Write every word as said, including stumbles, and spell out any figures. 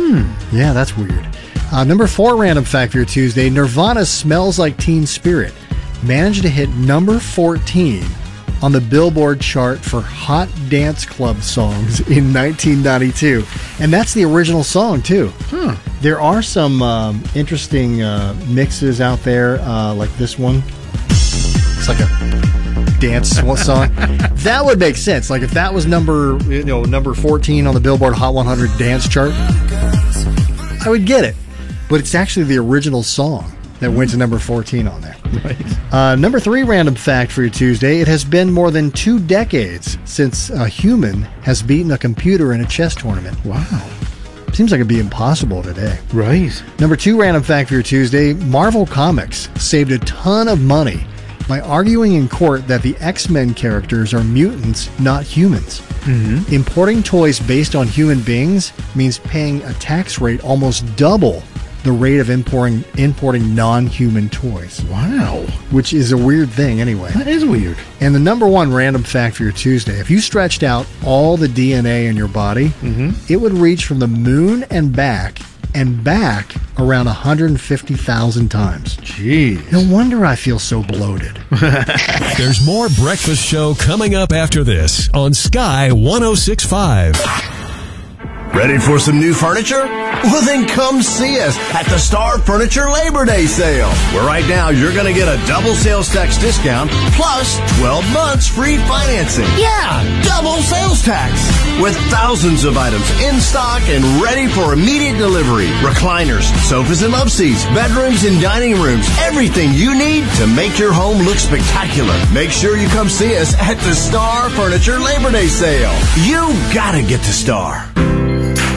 Hmm. Yeah, that's weird. Uh, number four random fact for your Tuesday. Nirvana's Smells Like Teen Spirit managed to hit number fourteen on the Billboard chart for Hot Dance Club songs in nineteen ninety-two. And that's the original song, too. Huh. There are some um, interesting uh, mixes out there, uh, like this one. It's like a dance song. That would make sense. Like if that was number, you know, number fourteen on the Billboard Hot one hundred dance chart, I would get it. But it's actually the original song that went to number fourteen on there. Right. Uh, number three random fact for your Tuesday. It has been more than two decades since a human has beaten a computer in a chess tournament. Wow. Seems like it'd be impossible today. Right. Number two random fact for your Tuesday. Marvel Comics saved a ton of money by arguing in court that the X-Men characters are mutants, not humans. Mm-hmm. Importing toys based on human beings means paying a tax rate almost double the rate of importing importing non-human toys. Wow. Which is a weird thing anyway. That is weird. And the number one random fact for your Tuesday, if you stretched out all the D N A in your body, mm-hmm. it would reach from the moon and back and back around one hundred fifty thousand times. Jeez. No wonder I feel so bloated. There's more Breakfast Show coming up after this on Sky one oh six point five. Ready for some new furniture? Well, then come see us at the Star Furniture Labor Day Sale, where right now you're going to get a double sales tax discount plus twelve months free financing. Yeah, double sales tax with thousands of items in stock and ready for immediate delivery. Recliners, sofas and love seats, bedrooms and dining rooms, everything you need to make your home look spectacular. Make sure you come see us at the Star Furniture Labor Day Sale. You gotta get to Star.